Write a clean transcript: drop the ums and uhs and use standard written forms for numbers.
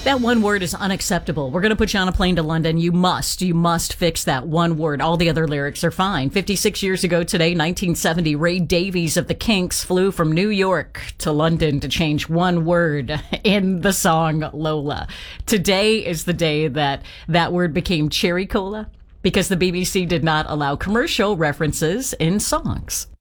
That one word is unacceptable. We're going to put you on a plane to London. You must fix that one word. All the other lyrics are fine. 56 years ago today, 1970, Ray Davies of the Kinks flew from New York to London to change one word in the song Lola. Today is the day that that word became cherry cola because the BBC did not allow commercial references in songs.